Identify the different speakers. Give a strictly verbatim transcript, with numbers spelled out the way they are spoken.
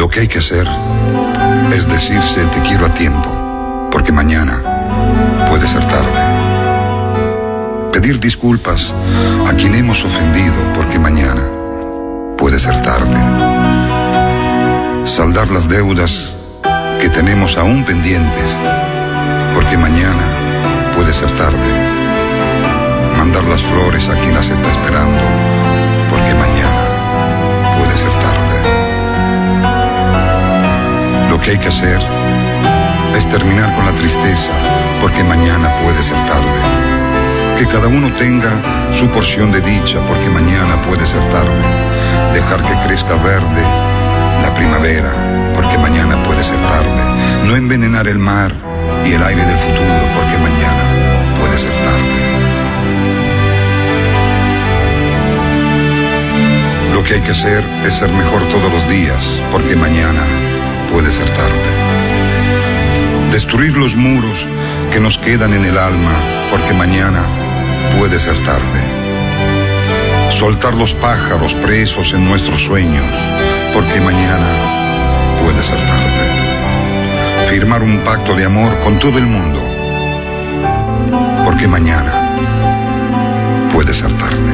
Speaker 1: Lo que hay que hacer es decirse te quiero a tiempo, porque mañana puede ser tarde. Pedir disculpas a quien hemos ofendido, porque mañana puede ser tarde. Saldar las deudas que tenemos aún pendientes, porque mañana puede ser tarde. Mandar las flores a quien las está esperando, porque mañana puede ser tarde. Lo que hay que hacer es terminar con la tristeza, porque mañana puede ser tarde. Que cada uno tenga su porción de dicha, porque mañana puede ser tarde. Dejar que crezca verde la primavera, porque mañana puede ser tarde. No envenenar el mar y el aire del futuro, porque mañana puede ser tarde. Lo que hay que hacer es ser mejor todos los días, porque mañana puede ser tarde. Destruir los muros que nos quedan en el alma, porque mañana puede ser tarde. Soltar los pájaros presos en nuestros sueños, porque mañana puede ser tarde. Firmar un pacto de amor con todo el mundo, porque mañana puede ser tarde.